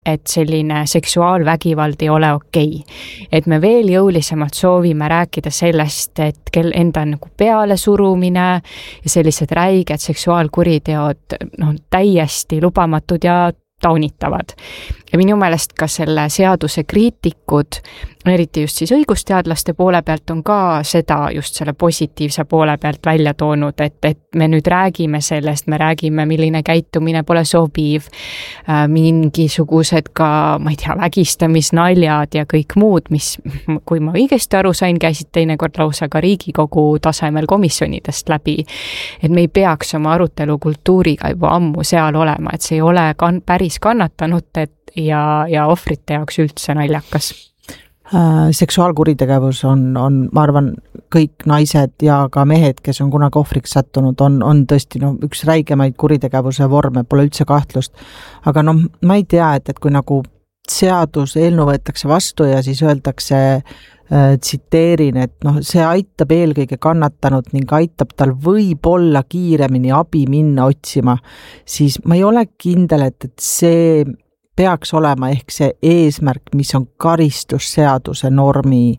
et selline seksuaalvägivald ei ole okei. Et me veel jõulisemalt soovime rääkida sellest, et enda nagu pealesurumine ja sellised räiged seksuaalkuriteod täiesti lubamatud ja taunitavad. Ja minu meelest ka selle seaduse kriitikud, eriti just siis õigusteadlaste poole pealt, on ka seda just selle positiivse poole pealt välja toonud, et me nüüd räägime sellest, me räägime, milline käitumine pole sobiv, mingisugused ka, ma ei tea, vägistamisnaljad ja kõik muud, mis, kui ma õigesti aru sain, käisid teinekord lausa ka Riigikogu tasemel komisjonidest läbi, et me ei peaks oma arutelukultuuriga juba ammu seal olema, et see ei ole päris kannatanud, ja ohvrite jaoks üldse naljakas. Seksuaalkuritegevus on, ma arvan, kõik naised ja ka mehed, kes on kunagi ohvriks sattunud, on tõesti üks räigemaid kuritegevuse vorme, pole üldse kahtlust. Aga ma ei tea, et kui nagu seadus eelnõu võetakse vastu ja siis öeldakse, tsiteerin, et see aitab eelkõige kannatanud ning aitab tal võib-olla kiiremini abi minna otsima, siis ma ei ole kindel, et see peaks olema ehk see eesmärk, mis on karistusseaduse normi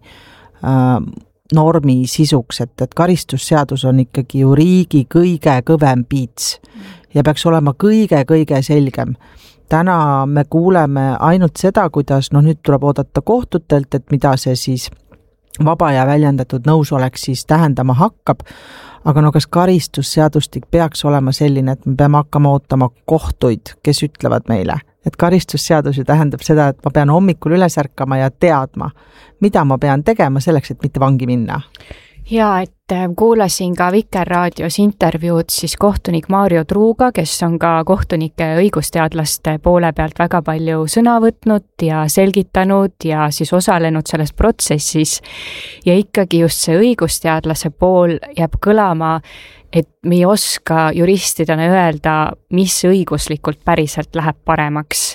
sisuks, et karistusseadus on ikkagi ju riigi kõige kõvem piits ja peaks olema kõige selgem. Täna me kuuleme ainult seda, kuidas nüüd tuleb oodata kohtutelt, et mida see siis vaba ja väljendatud nõusolek siis tähendama hakkab, aga kas karistusseadustik peaks olema selline, et me peame hakkama ootama kohtuid, kes ütlevad meile, et karistusseadus ju tähendab seda, et ma pean hommikul üles ärkama ja teadma, mida ma pean tegema selleks, et mitte vangi minna. Ja, et kuulasin ka Vikerraadios intervjuud siis kohtunik Maarjo Truuga, kes on ka kohtunike õigusteadlaste poole pealt väga palju sõna võtnud ja selgitanud ja siis osalenud selles protsessis. Ja ikkagi just see õigusteadlase pool jääb kõlama, et me ei oska juristidena öelda, mis õiguslikult päriselt läheb paremaks.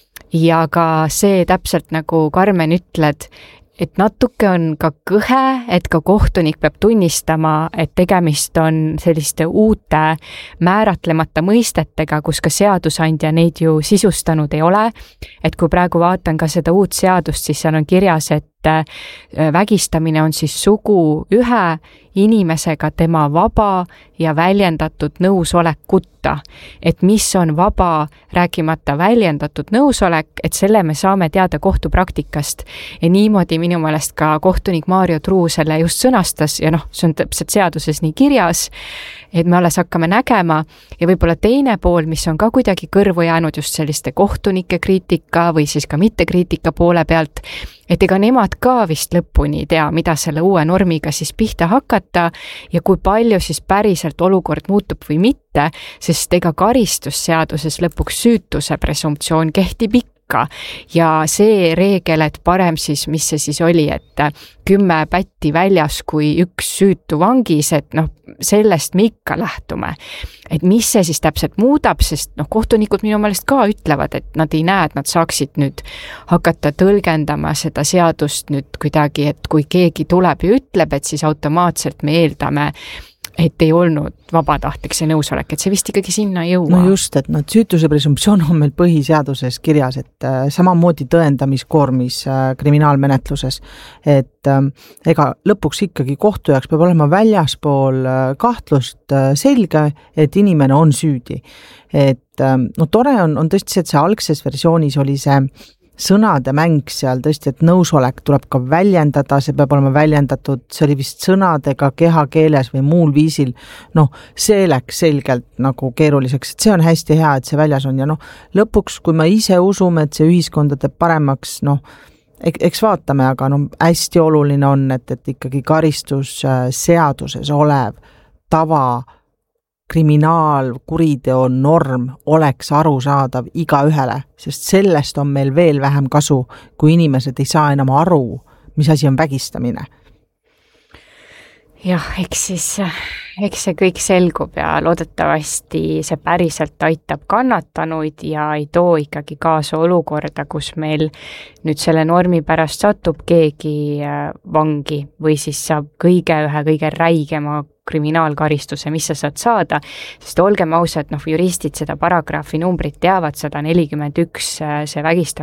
Ja ka see täpselt nagu Karmen ütled, et natuke on ka kõhe, et ka kohtunik peab tunnistama, et tegemist on selliste uute määratlemata mõistetega, kus ka seadusandja neid ju sisustanud ei ole. Et kui praegu vaatan ka seda uut seadust, siis seal on kirjas, et vägistamine on siis sugu ühe inimesega tema vaba ja väljendatud nõusolekutta. Et mis on vaba, rääkimata väljendatud nõusolek, et selle me saame teada kohtupraktikast. Ja niimoodi minu meelest ka kohtunik Maarjo Truu selle just sõnastas ja see on täpselt seaduses nii kirjas, et me alles hakkame nägema ja võib-olla teine pool, mis on ka kuidagi kõrvu jäänud just selliste kohtunike kriitika või siis ka mitte kriitika poole pealt, et ega nemad ka vist lõpuni ei tea, mida selle uue normiga siis pihta hakata ja kui palju siis päriselt olukord muutub või mitte, sest ega karistusseaduses lõpuks süütuse presumptsioon kehtib ikka. Ja see reegel, et parem siis, mis see siis oli, et 10 pätti väljas kui 1 süütu vangis, et sellest me ikka lähtume. Et mis see siis täpselt muudab, sest kohtunikud minu meelest ka ütlevad, et nad ei näe, et nad saaksid nüüd hakata tõlgendama seda seadust nüüd kuidagi, et kui keegi tuleb ja ütleb, et siis automaatselt me eeldame, et ei olnud vabatahtlik see nõusolek, et see vist ikkagi sinna ei jõua. No just, et süütuse presumptsioon on meil põhiseaduses kirjas, et samamoodi tõendamiskoormis kriminaalmenetluses, et ega lõpuks ikkagi kohtu jaoks peab olema väljaspool kahtlust selge, et inimene on süüdi. Et tore on tõesti see, et see algses versioonis oli see sõnade mäng seal tõesti, et nõusolek tuleb ka väljendada, see peab olema väljendatud, see oli vist sõnadega kehakeeles või muul viisil, see läks selgelt nagu keeruliseks, et see on hästi hea, et see väljas on ja lõpuks, kui me ise usume, et see ühiskonda teeb paremaks, eks vaatame, aga hästi oluline on, et ikkagi karistusseaduses olev tava kriminaalkuriteo norm oleks arusaadav igaühele, sest sellest on meil veel vähem kasu, kui inimesed ei saa enam aru, mis asi on vägistamine. Jah, eks see kõik selgub ja loodetavasti see päriselt aitab kannatanuid ja ei too ikkagi kaasa olukorda, kus meil nüüd selle normi pärast satub keegi vangi või siis saab kõige räigema kriminaalkaristuse, mis sa saad saada, sest olgem ausad, juristid seda paragrahvi numbrit teavad, 141, see vägistamine